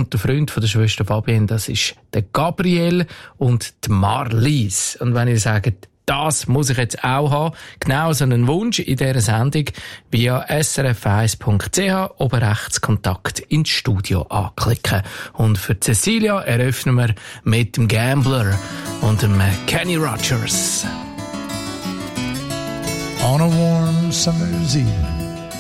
und der Freund von der Schwester Fabienne, das ist der Gabriel und die Marlies. Und wenn ihr sagt, das muss ich jetzt auch haben, genau so einen Wunsch in dieser Sendung, via srf1.ch oben rechts Kontakt ins Studio anklicken. Und für Cecilia eröffnen wir mit dem Gambler und dem Kenny Rogers. On a warm summer's eve,